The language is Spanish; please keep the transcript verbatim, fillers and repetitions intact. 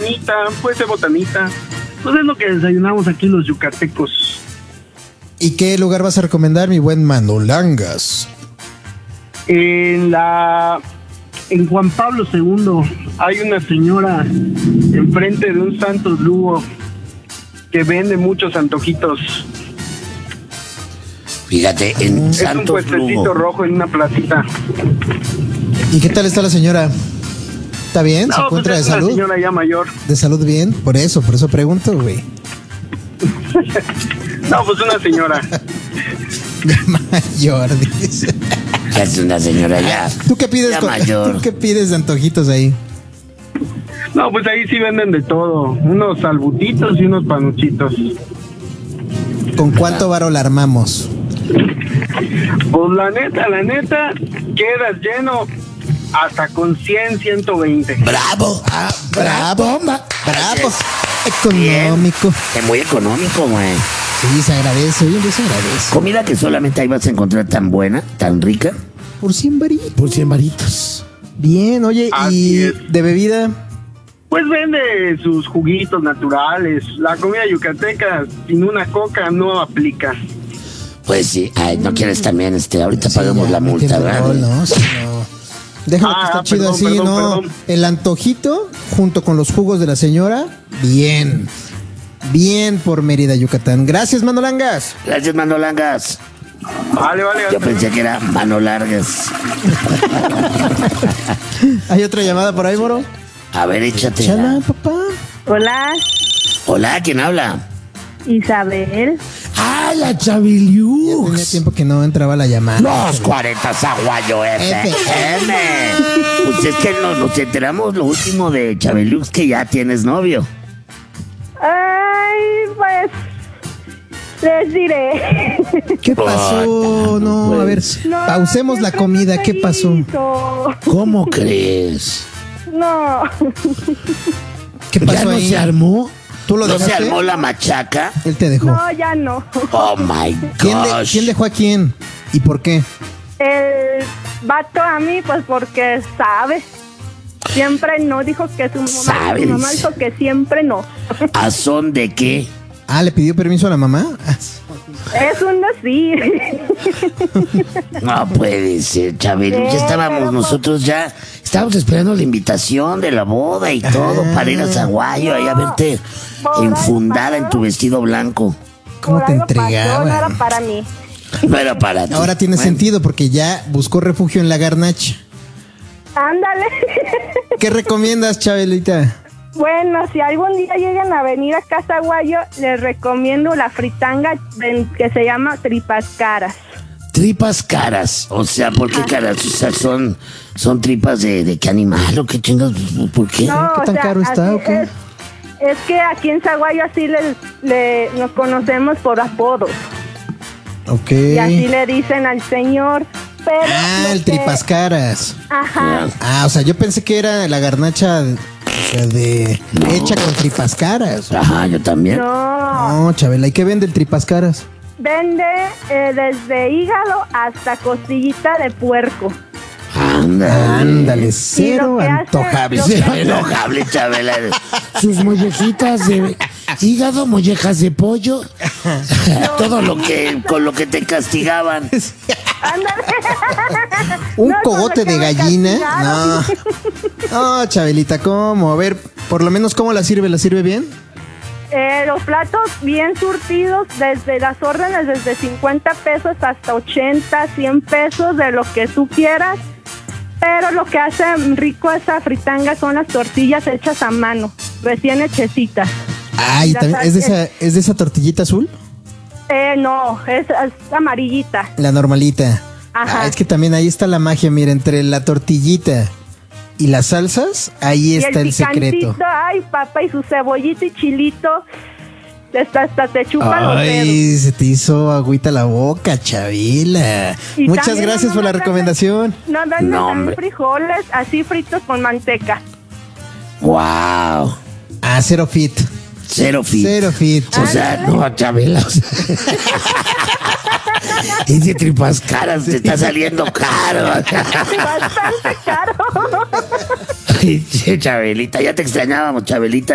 botanita, puede ser botanita. Pues es lo que desayunamos aquí los yucatecos. ¿Y qué lugar vas a recomendar, mi buen Manolangas? En la... En Juan Pablo segundo hay una señora enfrente de un Santos Lugo que vende muchos antojitos. Fíjate, en es Santos un puestecito Lugo. rojo en una placita. ¿Y qué tal está la señora? ¿Está bien? ¿Se No, encuentra pues es de salud? una señora ya mayor. ¿De salud bien? Por eso, por eso pregunto, güey. No, pues una señora. Mayor, dice. Ya es una señora ya. ¿Tú qué pides? Ya Con, mayor. ¿Tú qué pides de antojitos ahí? No, pues ahí sí venden de todo. Unos salbutitos y unos panuchitos. ¿Con cuánto varo la armamos? Pues la neta, la neta, quedas lleno hasta con cien, ciento veinte. ¡Bravo! Ah, bravo, bravo. Bien. Económico. Es muy económico, güey. Sí, se agradece, oye, se agradece. Comida que solamente ahí vas a encontrar tan buena, tan rica. Por cien varitos. Por cien varitos. Bien, oye, Así ¿y es. de bebida? Pues vende sus juguitos naturales. La comida yucateca sin una coca no aplica. Pues sí, ay, no quieres también, este, ahorita Sí, pagamos ya, la multa, metiendo ¿verdad? gol, ¿no? Sí, no. Déjame Ah, que está chido perdón, así, perdón, ¿no? perdón. El antojito junto con los jugos de la señora, bien. Bien por Mérida, Yucatán. Gracias, Manolangas. Gracias, Manolangas. Vale, vale. Yo hasta pensé que era Mano Largas. ¿Hay otra llamada por ahí, Moro? A ver, échate. Chala, papá. Hola, Hola, ¿quién habla? Isabel. ¡Ah, la Ya Chaviliux! tenía tiempo que no entraba la llamada. Los cuarenta Zaguayo F M. Pues es que nos, nos enteramos lo último de Chabeliux, que ya tienes novio. Ay, pues les diré. ¿Qué pasó? Ay, No, no a ver, puede No, pausemos la siempre comida. me ¿Qué pasó? hizo. ¿Cómo crees? No, ¿Qué ¿Ya pasó no ahí? se armó? ¿Tú lo ¿No se dejaste? armó la machaca? Él te dejó. no, ya no. Oh my ¿Quién, de- gosh. ¿Quién dejó a quién? ¿Y por qué? El vato a mí, pues porque sabe. Siempre no, dijo que su mamá, ¿Sabes? su mamá dijo que siempre no. ¿A son de qué? Ah, ¿le pidió permiso a la mamá? Ah, Es un decir. No puede ser, Chabeliux. Ya Sí, estábamos pero nosotros ya. Estábamos esperando la invitación de la boda y todo Ah. para ir a Zaguayo ahí a verte Por ahí enfundada en tu vestido blanco. ¿Cómo Por te algo pasó, no entregaban? era para mí. No era para ti. Ahora tiene Bueno, sentido porque ya buscó refugio en la garnacha. Ándale. ¿Qué recomiendas, Chabelita? Bueno, si algún día llegan a venir a Casaguayo, les recomiendo la fritanga ven- que se llama Tripas Caras. Tripas caras. O sea, ¿por qué caras? O sea, son, son tripas de, de qué animal o qué chingas. ¿Por qué? No, ¿Qué o tan sea, caro está, así o qué? Es, es que aquí en Zaguayo así le, le- nos conocemos por apodos. Ok. Y así le dicen al señor. Pero Ah, lo el que- tripas caras. Ajá. Ah, o sea, yo pensé que era la garnacha, o sea, de hecha con tripas caras. Ajá, yo también. No, No, Chabela, ¿y qué vende el tripas caras? vende eh, desde hígado hasta costillita de puerco. Ándale. Ándale, cero que hace- antojable. lo que- Cero enojable, Chabela. Sus mollejitas de hígado, mollejas de pollo. Todo lo que, con lo que te castigaban. Ándale. ¿Un No, con cogote lo que de me gallina? castigaron. No. No, Chabelita, ¿cómo? A ver, por lo menos, ¿cómo la sirve? ¿La sirve bien? Eh, los platos bien surtidos, desde las órdenes desde cincuenta pesos hasta ochenta, cien pesos, de lo que tú quieras. Pero lo que hace rico esa fritanga son las tortillas hechas a mano, recién hechecitas. Ay, La ¿también ¿es de sal- esa, es de esa tortillita azul? Eh, no, es, es amarillita. La normalita. Ajá. Ah, es que también ahí está la magia, mira, entre la tortillita y las salsas, ahí Y está el, picantito, secreto. ay, papá, y su cebollita y chilito, hasta, hasta te chupa los dedos. Ay, se te hizo agüita la boca, Chavila. Y Muchas también gracias no por la venden- recomendación. No venden No, también hombre. frijoles así fritos con manteca. Wow. Ah, cero fit. Cero fit. Cero fit. O sea, no, Chabela. O sea. Ese tripas caras te está saliendo caro. Bastante caro. Ay, Chabelita, ya te extrañábamos, Chabelita.